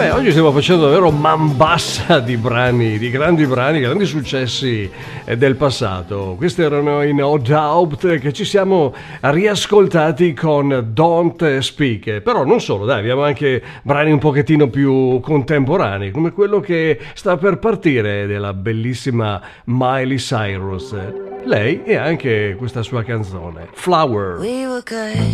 Oggi stiamo facendo davvero man bassa di brani, di grandi brani, grandi successi del passato. Questi erano in No Doubt, che ci siamo riascoltati con Don't Speak. Però non solo, dai, abbiamo anche brani un pochettino più contemporanei, come quello che sta per partire della bellissima Miley Cyrus. Lei e anche questa sua canzone, Flower. We were good.